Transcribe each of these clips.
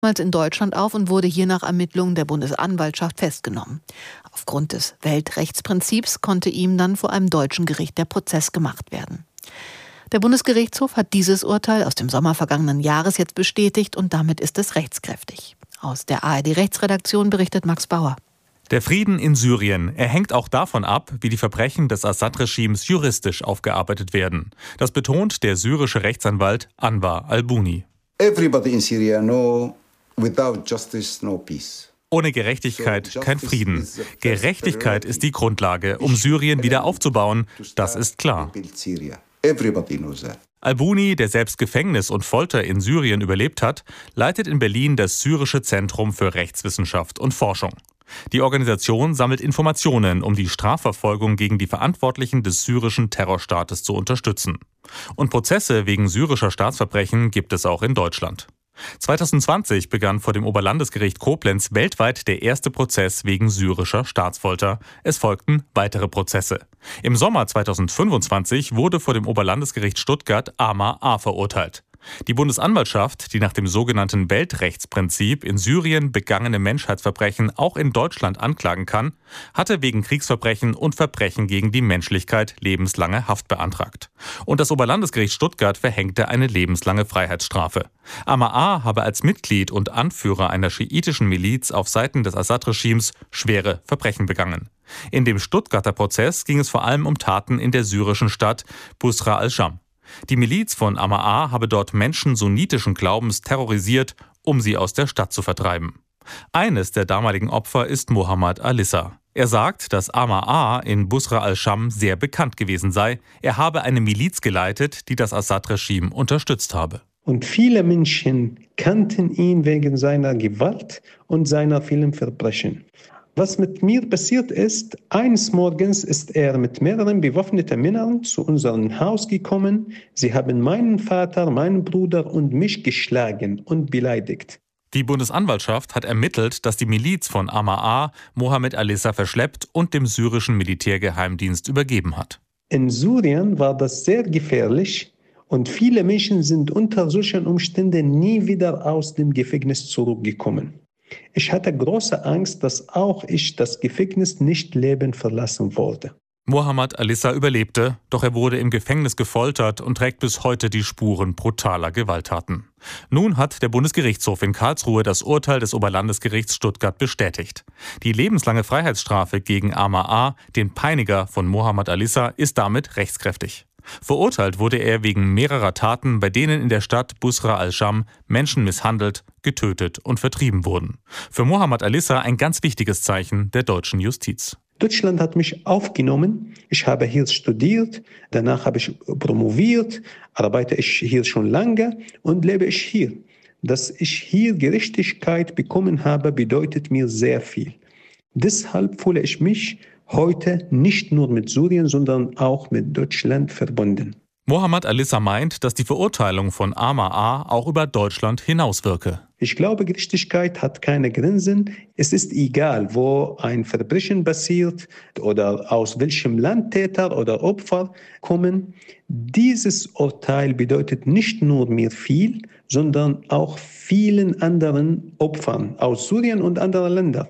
in Deutschland auf und wurde hier nach Ermittlungen der Bundesanwaltschaft festgenommen. Aufgrund des Weltrechtsprinzips konnte ihm dann vor einem deutschen Gericht der Prozess gemacht werden. Der Bundesgerichtshof hat dieses Urteil aus dem Sommer vergangenen Jahres jetzt bestätigt und damit ist es rechtskräftig. Aus der ARD-Rechtsredaktion berichtet Max Bauer. Der Frieden in Syrien, er hängt auch davon ab, wie die Verbrechen des Assad-Regimes juristisch aufgearbeitet werden. Das betont der syrische Rechtsanwalt Anwar al-Buni. Everybody in Syria know, without justice, no peace. Ohne Gerechtigkeit kein Frieden. Gerechtigkeit ist die Grundlage, um Syrien wieder aufzubauen. Das ist klar. Al-Buni, der selbst Gefängnis und Folter in Syrien überlebt hat, leitet in Berlin das Syrische Zentrum für Rechtswissenschaft und Forschung. Die Organisation sammelt Informationen, um die Strafverfolgung gegen die Verantwortlichen des syrischen Terrorstaates zu unterstützen. Und Prozesse wegen syrischer Staatsverbrechen gibt es auch in Deutschland. 2020 begann vor dem Oberlandesgericht Koblenz weltweit der erste Prozess wegen syrischer Staatsfolter. Es folgten weitere Prozesse. Im Sommer 2025 wurde vor dem Oberlandesgericht Stuttgart Amar A. verurteilt. Die Bundesanwaltschaft, die nach dem sogenannten Weltrechtsprinzip in Syrien begangene Menschheitsverbrechen auch in Deutschland anklagen kann, hatte wegen Kriegsverbrechen und Verbrechen gegen die Menschlichkeit lebenslange Haft beantragt. Und das Oberlandesgericht Stuttgart verhängte eine lebenslange Freiheitsstrafe. Amar A. habe als Mitglied und Anführer einer schiitischen Miliz auf Seiten des Assad-Regimes schwere Verbrechen begangen. In dem Stuttgarter Prozess ging es vor allem um Taten in der syrischen Stadt Busra al-Sham. Die Miliz von Amar A. habe dort Menschen sunnitischen Glaubens terrorisiert, um sie aus der Stadt zu vertreiben. Eines der damaligen Opfer ist Mohammad Alissa. Er sagt, dass Amar A. in Busra al-Sham sehr bekannt gewesen sei. Er habe eine Miliz geleitet, die das Assad-Regime unterstützt habe. Und viele Menschen kannten ihn wegen seiner Gewalt und seiner vielen Verbrechen. Was mit mir passiert ist, eines Morgens ist er mit mehreren bewaffneten Männern zu unserem Haus gekommen. Sie haben meinen Vater, meinen Bruder und mich geschlagen und beleidigt. Die Bundesanwaltschaft hat ermittelt, dass die Miliz von Amar A. Mohammad Alissa verschleppt und dem syrischen Militärgeheimdienst übergeben hat. In Syrien war das sehr gefährlich und viele Menschen sind unter solchen Umständen nie wieder aus dem Gefängnis zurückgekommen. Ich hatte große Angst, dass auch ich das Gefängnis nicht lebend verlassen wollte. Mohammad Alissa überlebte, doch er wurde im Gefängnis gefoltert und trägt bis heute die Spuren brutaler Gewalttaten. Nun hat der Bundesgerichtshof in Karlsruhe das Urteil des Oberlandesgerichts Stuttgart bestätigt. Die lebenslange Freiheitsstrafe gegen Amar A., den Peiniger von Mohammad Alissa, ist damit rechtskräftig. Verurteilt wurde er wegen mehrerer Taten, bei denen in der Stadt Busra al-Sham Menschen misshandelt, getötet und vertrieben wurden. Für Mohammad Alissa ein ganz wichtiges Zeichen der deutschen Justiz. Deutschland hat mich aufgenommen. Ich habe hier studiert, danach habe ich promoviert, arbeite ich hier schon lange und lebe ich hier. Dass ich hier Gerechtigkeit bekommen habe, bedeutet mir sehr viel. Deshalb fühle ich mich heute nicht nur mit Syrien, sondern auch mit Deutschland verbunden. Mohammad Alissa meint, dass die Verurteilung von Amar A. auch über Deutschland hinauswirke. Ich glaube, Gerechtigkeit hat keine Grenzen. Es ist egal, wo ein Verbrechen passiert oder aus welchem Land Täter oder Opfer kommen. Dieses Urteil bedeutet nicht nur mir viel, sondern auch vielen anderen Opfern aus Syrien und anderen Ländern.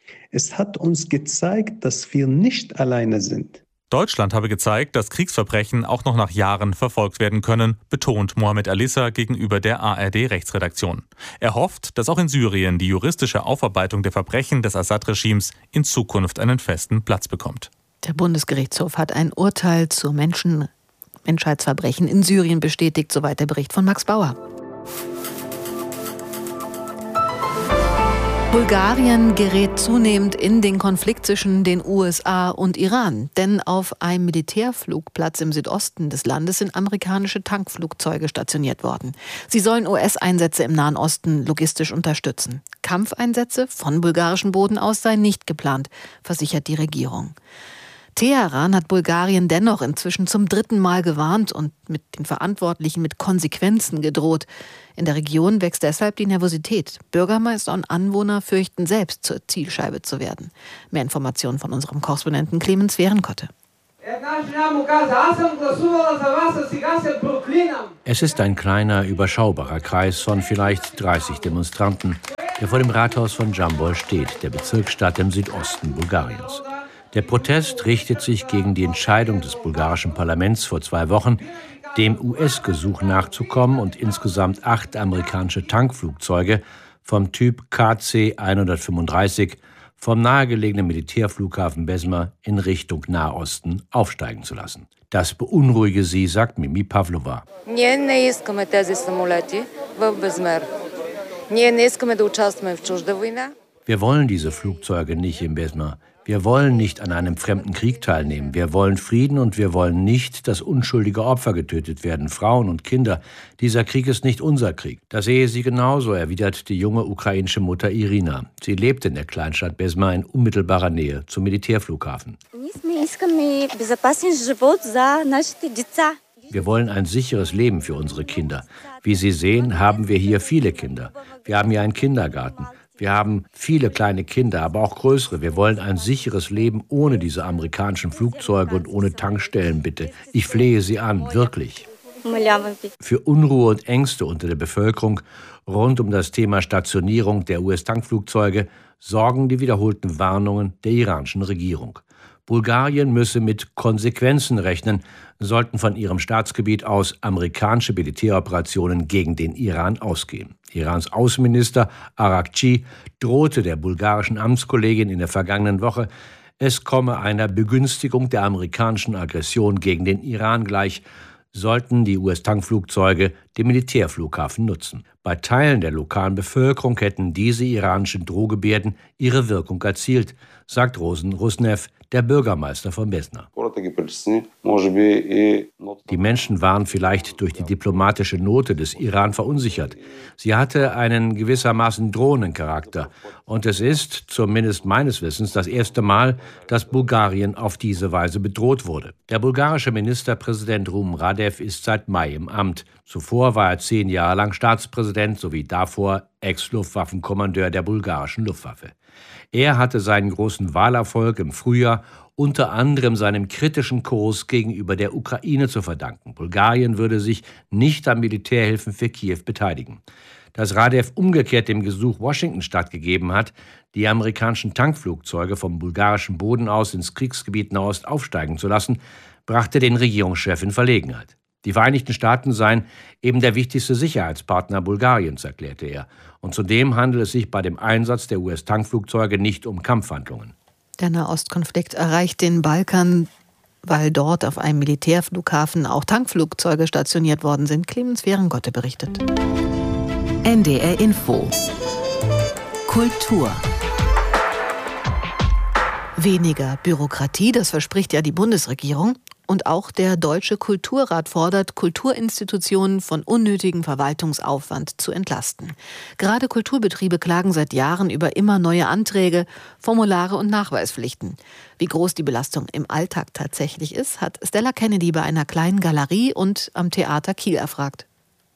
Es hat uns gezeigt, dass wir nicht alleine sind. Deutschland habe gezeigt, dass Kriegsverbrechen auch noch nach Jahren verfolgt werden können, betont Mohammad Alissa gegenüber der ARD-Rechtsredaktion. Er hofft, dass auch in Syrien die juristische Aufarbeitung der Verbrechen des Assad-Regimes in Zukunft einen festen Platz bekommt. Der Bundesgerichtshof hat ein Urteil zu Menschheitsverbrechen in Syrien bestätigt, soweit der Bericht von Max Bauer. Bulgarien gerät zunehmend in den Konflikt zwischen den USA und Iran. Denn auf einem Militärflugplatz im Südosten des Landes sind amerikanische Tankflugzeuge stationiert worden. Sie sollen US-Einsätze im Nahen Osten logistisch unterstützen. Kampfeinsätze von bulgarischem Boden aus seien nicht geplant, versichert die Regierung. Teheran hat Bulgarien dennoch inzwischen zum 3. Mal gewarnt und mit den Verantwortlichen mit Konsequenzen gedroht. In der Region wächst deshalb die Nervosität. Bürgermeister und Anwohner fürchten selbst, zur Zielscheibe zu werden. Mehr Informationen von unserem Korrespondenten Clemens Werenkotte. Es ist ein kleiner, überschaubarer Kreis von vielleicht 30 Demonstranten, der vor dem Rathaus von Jambol steht, der Bezirksstadt im Südosten Bulgariens. Der Protest richtet sich gegen die Entscheidung des bulgarischen Parlaments vor 2 Wochen, dem US-Gesuch nachzukommen und insgesamt 8 amerikanische Tankflugzeuge vom Typ KC-135 vom nahegelegenen Militärflughafen Besma in Richtung Nahosten aufsteigen zu lassen. Das beunruhige sie, sagt Mimi Pavlova. Wir wollen diese Flugzeuge nicht in Besma. Wir wollen nicht an einem fremden Krieg teilnehmen. Wir wollen Frieden und wir wollen nicht, dass unschuldige Opfer getötet werden, Frauen und Kinder. Dieser Krieg ist nicht unser Krieg. Das sehe sie genauso, erwidert die junge ukrainische Mutter Irina. Sie lebt in der Kleinstadt Besma in unmittelbarer Nähe zum Militärflughafen. Wir wollen ein sicheres Leben für unsere Kinder. Wie Sie sehen, haben wir hier viele Kinder. Wir haben hier einen Kindergarten. Wir haben viele kleine Kinder, aber auch größere. Wir wollen ein sicheres Leben ohne diese amerikanischen Flugzeuge und ohne Tankstellen, bitte. Ich flehe Sie an, wirklich. Für Unruhe und Ängste unter der Bevölkerung rund um das Thema Stationierung der US-Tankflugzeuge sorgen die wiederholten Warnungen der iranischen Regierung. Bulgarien müsse mit Konsequenzen rechnen, sollten von ihrem Staatsgebiet aus amerikanische Militäroperationen gegen den Iran ausgehen. Irans Außenminister Arakchi drohte der bulgarischen Amtskollegin in der vergangenen Woche, es komme einer Begünstigung der amerikanischen Aggression gegen den Iran gleich, sollten die US-Tankflugzeuge den Militärflughafen nutzen. Bei Teilen der lokalen Bevölkerung hätten diese iranischen Drohgebärden ihre Wirkung erzielt, sagt Rosen Rusnev, der Bürgermeister von Besna. Die Menschen waren vielleicht durch die diplomatische Note des Iran verunsichert. Sie hatte einen gewissermaßen drohenden Charakter. Und es ist, zumindest meines Wissens, das erste Mal, dass Bulgarien auf diese Weise bedroht wurde. Der bulgarische Ministerpräsident Rumen Radev ist seit Mai im Amt. Zuvor war er 10 Jahre lang Staatspräsident sowie davor Ex-Luftwaffenkommandeur der bulgarischen Luftwaffe. Er hatte seinen großen Wahlerfolg im Frühjahr unter anderem seinem kritischen Kurs gegenüber der Ukraine zu verdanken. Bulgarien würde sich nicht an Militärhilfen für Kiew beteiligen. Dass Radev umgekehrt dem Gesuch Washington stattgegeben hat, die amerikanischen Tankflugzeuge vom bulgarischen Boden aus ins Kriegsgebiet Nahost aufsteigen zu lassen, brachte den Regierungschef in Verlegenheit. Die Vereinigten Staaten seien eben der wichtigste Sicherheitspartner Bulgariens, erklärte er. Und zudem handelt es sich bei dem Einsatz der US-Tankflugzeuge nicht um Kampfhandlungen. Der Nahostkonflikt erreicht den Balkan, weil dort auf einem Militärflughafen auch Tankflugzeuge stationiert worden sind. Clemens Fehrengotte berichtet. NDR Info. Kultur. Weniger Bürokratie, das verspricht ja die Bundesregierung. Und auch der Deutsche Kulturrat fordert, Kulturinstitutionen von unnötigem Verwaltungsaufwand zu entlasten. Gerade Kulturbetriebe klagen seit Jahren über immer neue Anträge, Formulare und Nachweispflichten. Wie groß die Belastung im Alltag tatsächlich ist, hat Stella Kennedy bei einer kleinen Galerie und am Theater Kiel erfragt.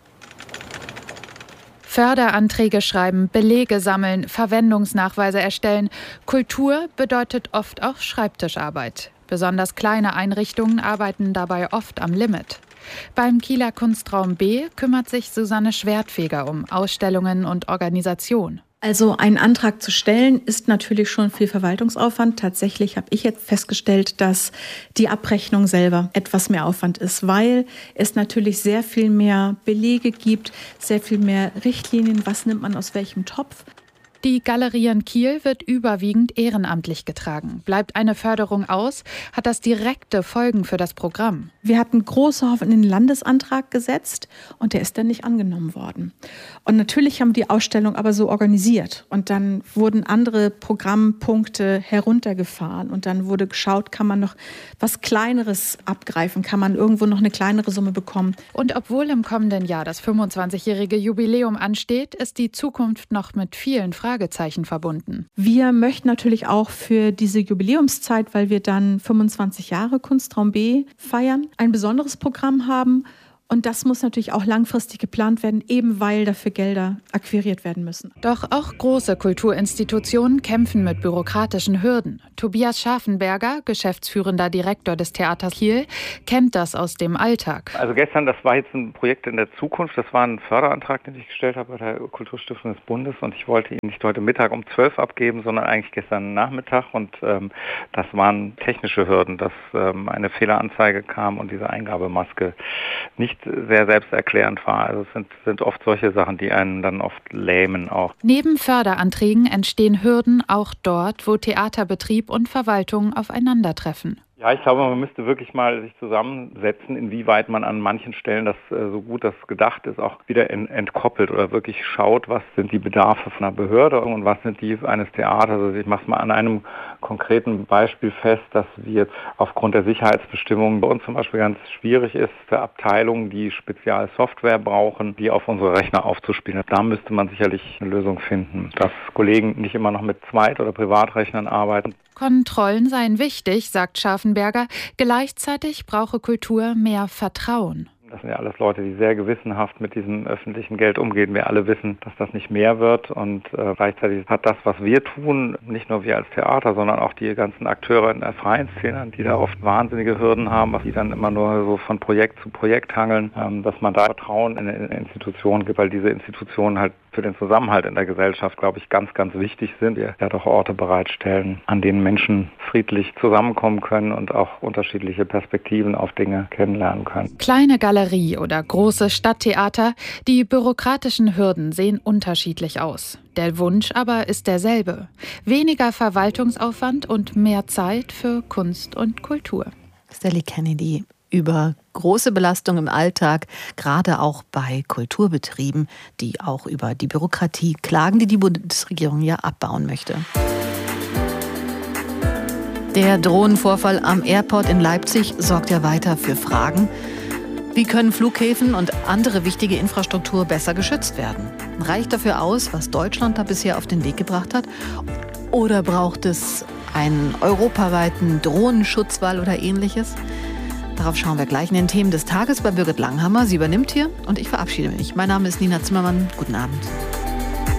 Förderanträge schreiben, Belege sammeln, Verwendungsnachweise erstellen. Kultur bedeutet oft auch Schreibtischarbeit. Besonders kleine Einrichtungen arbeiten dabei oft am Limit. Beim Kieler Kunstraum B kümmert sich Susanne Schwertfeger um Ausstellungen und Organisation. Also einen Antrag zu stellen, ist natürlich schon viel Verwaltungsaufwand. Tatsächlich habe ich jetzt festgestellt, dass die Abrechnung selber etwas mehr Aufwand ist, weil es natürlich sehr viel mehr Belege gibt, sehr viel mehr Richtlinien, was nimmt man aus welchem Topf. Die Galerie in Kiel wird überwiegend ehrenamtlich getragen. Bleibt eine Förderung aus, hat das direkte Folgen für das Programm. Wir hatten große Hoffnung in den Landesantrag gesetzt und der ist dann nicht angenommen worden. Und natürlich haben wir die Ausstellung aber so organisiert. Und dann wurden andere Programmpunkte heruntergefahren. Und dann wurde geschaut, kann man noch was Kleineres abgreifen? Kann man irgendwo noch eine kleinere Summe bekommen? Und obwohl im kommenden Jahr das 25-jährige Jubiläum ansteht, ist die Zukunft noch mit vielen Fragezeichen verbunden. Wir möchten natürlich auch für diese Jubiläumszeit, weil wir dann 25 Jahre Kunstraum B feiern, ein besonderes Programm haben Und das muss natürlich auch langfristig geplant werden, eben weil dafür Gelder akquiriert werden müssen. Doch auch große Kulturinstitutionen kämpfen mit bürokratischen Hürden. Tobias Scharfenberger, geschäftsführender Direktor des Theaters Kiel, kennt das aus dem Alltag. Also gestern, das war jetzt ein Projekt in der Zukunft. Das war ein Förderantrag, den ich gestellt habe bei der Kulturstiftung des Bundes. Und ich wollte ihn nicht heute Mittag um 12 abgeben, sondern eigentlich gestern Nachmittag. Und das waren technische Hürden, dass eine Fehleranzeige kam und diese Eingabemaske nicht sehr selbsterklärend war. Also es sind oft solche Sachen, die einen dann oft lähmen auch. Neben Förderanträgen entstehen Hürden auch dort, wo Theaterbetrieb und Verwaltung aufeinandertreffen. Ja, ich glaube, man müsste wirklich mal sich zusammensetzen, inwieweit man an manchen Stellen das so gut das gedacht ist, auch wieder entkoppelt oder wirklich schaut, was sind die Bedarfe von einer Behörde und was sind die eines Theaters. Also ich mache es mal an einem konkreten Beispiel fest, dass wir aufgrund der Sicherheitsbestimmungen bei uns zum Beispiel ganz schwierig ist, für Abteilungen, die Spezialsoftware brauchen, die auf unsere Rechner aufzuspielen. Da müsste man sicherlich eine Lösung finden, dass Kollegen nicht immer noch mit Zweit- oder Privatrechnern arbeiten. Kontrollen seien wichtig, sagt Scharfenberger. Gleichzeitig brauche Kultur mehr Vertrauen. Das sind ja alles Leute, die sehr gewissenhaft mit diesem öffentlichen Geld umgehen. Wir alle wissen, dass das nicht mehr wird. Und gleichzeitig hat das, was wir tun, nicht nur wir als Theater, sondern auch die ganzen Akteure in der freien Szene, die da oft wahnsinnige Hürden haben, was die dann immer nur so von Projekt zu Projekt hangeln, dass man da Vertrauen in Institutionen gibt, weil diese Institutionen halt für den Zusammenhalt in der Gesellschaft, glaube ich, ganz, ganz wichtig sind. Wir ja doch Orte bereitstellen, an denen Menschen friedlich zusammenkommen können und auch unterschiedliche Perspektiven auf Dinge kennenlernen können. Kleine Galerie oder große Stadttheater, die bürokratischen Hürden sehen unterschiedlich aus. Der Wunsch aber ist derselbe. Weniger Verwaltungsaufwand und mehr Zeit für Kunst und Kultur. Sally Kennedy über große Belastung im Alltag, gerade auch bei Kulturbetrieben, die auch über die Bürokratie klagen, die die Bundesregierung ja abbauen möchte. Der Drohnenvorfall am Airport in Leipzig sorgt ja weiter für Fragen. Wie können Flughäfen und andere wichtige Infrastruktur besser geschützt werden? Reicht dafür aus, was Deutschland da bisher auf den Weg gebracht hat? Oder braucht es einen europaweiten Drohnenschutzwall oder Ähnliches? Darauf schauen wir gleich in den Themen des Tages bei Birgit Langhammer. Sie übernimmt hier und ich verabschiede mich. Mein Name ist Nina Zimmermann. Guten Abend.